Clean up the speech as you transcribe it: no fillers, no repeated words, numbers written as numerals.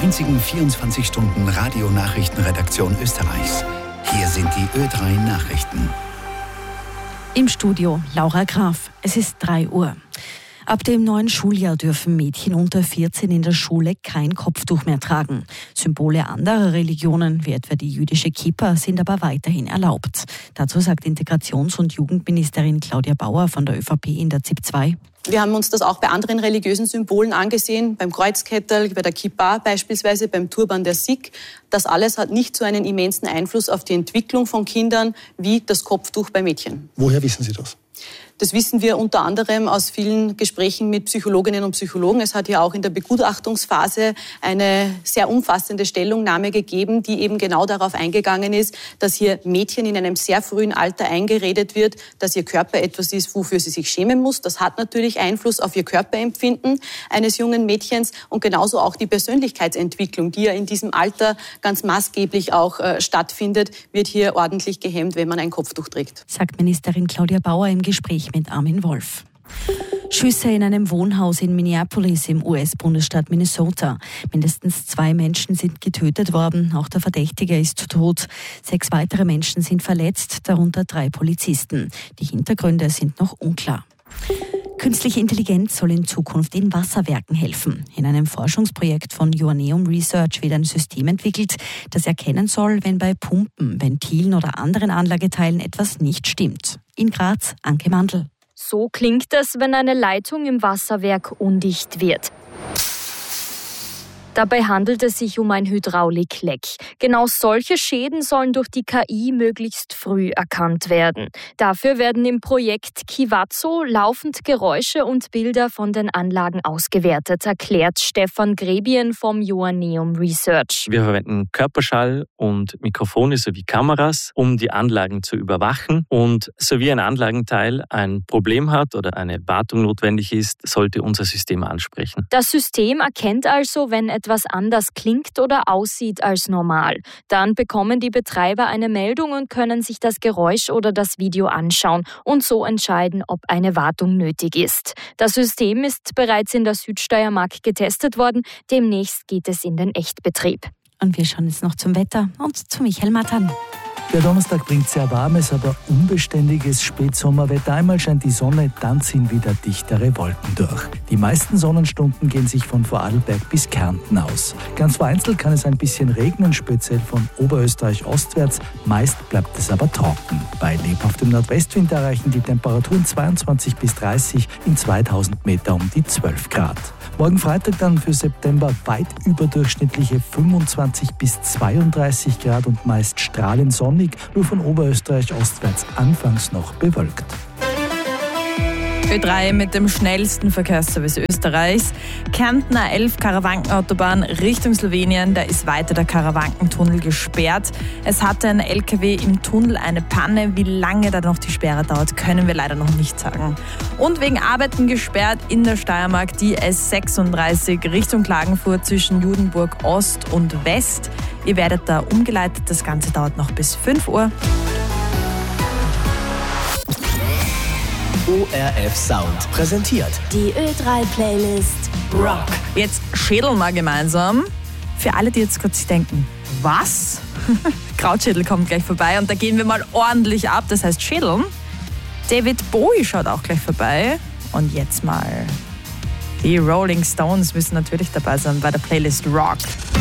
einzigen 24-Stunden-Radio-Nachrichtenredaktion Österreichs. Hier sind die Ö3 Nachrichten. Im Studio Laura Graf. Es ist 3 Uhr. Ab dem neuen Schuljahr dürfen Mädchen unter 14 in der Schule kein Kopftuch mehr tragen. Symbole anderer Religionen, wie etwa die jüdische Kippa, sind aber weiterhin erlaubt. Dazu sagt Integrations- und Jugendministerin Claudia Bauer von der ÖVP in der ZIP 2. Wir haben uns das auch bei anderen religiösen Symbolen angesehen, beim Kreuzkettel, bei der Kippa beispielsweise, beim Turban der Sikh. Das alles hat nicht so einen immensen Einfluss auf die Entwicklung von Kindern wie das Kopftuch bei Mädchen. Woher wissen Sie das? Das wissen wir unter anderem aus vielen Gesprächen mit Psychologinnen und Psychologen. Es hat ja auch in der Begutachtungsphase eine sehr umfassende Stellungnahme gegeben, die eben genau darauf eingegangen ist, dass hier Mädchen in einem sehr frühen Alter eingeredet wird, dass ihr Körper etwas ist, wofür sie sich schämen muss. Das hat natürlich Einfluss auf ihr Körperempfinden eines jungen Mädchens und genauso auch die Persönlichkeitsentwicklung, die ja in diesem Alter ganz maßgeblich auch stattfindet, wird hier ordentlich gehemmt, wenn man ein Kopftuch trägt. Sagt Ministerin Claudia Bauer im Gespräch mit Armin Wolf. Schüsse in einem Wohnhaus in Minneapolis im US-Bundesstaat Minnesota. Mindestens 2 Menschen sind getötet worden, auch der Verdächtige ist tot. 6 weitere Menschen sind verletzt, darunter 3 Polizisten. Die Hintergründe sind noch unklar. Künstliche Intelligenz soll in Zukunft in Wasserwerken helfen. In einem Forschungsprojekt von Joanneum Research wird ein System entwickelt, das erkennen soll, wenn bei Pumpen, Ventilen oder anderen Anlageteilen etwas nicht stimmt. In Graz, Anke Mandl. So klingt es, wenn eine Leitung im Wasserwerk undicht wird. Dabei handelt es sich um ein Hydraulikleck. Genau solche Schäden sollen durch die KI möglichst früh erkannt werden. Dafür werden im Projekt Kivazo laufend Geräusche und Bilder von den Anlagen ausgewertet, erklärt Stefan Grebien vom Joanneum Research. Wir verwenden Körperschall und Mikrofone sowie Kameras, um die Anlagen zu überwachen. Und sowie ein Anlagenteil ein Problem hat oder eine Wartung notwendig ist, sollte unser System ansprechen. Das System erkennt also, wenn etwas anders klingt oder aussieht als normal. Dann bekommen die Betreiber eine Meldung und können sich das Geräusch oder das Video anschauen und so entscheiden, ob eine Wartung nötig ist. Das System ist bereits in der Südsteiermark getestet worden. Demnächst geht es in den Echtbetrieb. Und wir schauen jetzt noch zum Wetter und zu Michael Matan. Der Donnerstag bringt sehr warmes, aber unbeständiges Spätsommerwetter. Einmal scheint die Sonne, dann ziehen wieder dichtere Wolken durch. Die meisten Sonnenstunden gehen sich von Vorarlberg bis Kärnten aus. Ganz vereinzelt kann es ein bisschen regnen, speziell von Oberösterreich ostwärts. Meist bleibt es aber trocken. Bei lebhaftem Nordwestwind erreichen die Temperaturen 22 bis 30, in 2000 Meter um die 12 Grad. Morgen Freitag dann für September weit überdurchschnittliche 25 bis 32 Grad und meist strahlend sonnig, nur von Oberösterreich ostwärts anfangs noch bewölkt. Ö3 mit dem schnellsten Verkehrsservice Österreichs. Kärnten A11 Karawankenautobahn Richtung Slowenien, da ist weiter der Karawankentunnel gesperrt. Es hatte ein LKW im Tunnel eine Panne. Wie lange da noch die Sperre dauert, können wir leider noch nicht sagen. Und wegen Arbeiten gesperrt in der Steiermark die S36 Richtung Klagenfurt zwischen Judenburg Ost und West. Ihr werdet da umgeleitet, das Ganze dauert noch bis 5 Uhr. ORF Sound präsentiert die Ö3-Playlist Rock. Jetzt schädeln wir gemeinsam. Für alle, die jetzt kurz denken, was? Krautschädel kommt gleich vorbei und da gehen wir mal ordentlich ab, das heißt schädeln. David Bowie schaut auch gleich vorbei. Und jetzt mal die Rolling Stones müssen natürlich dabei sein bei der Playlist Rock.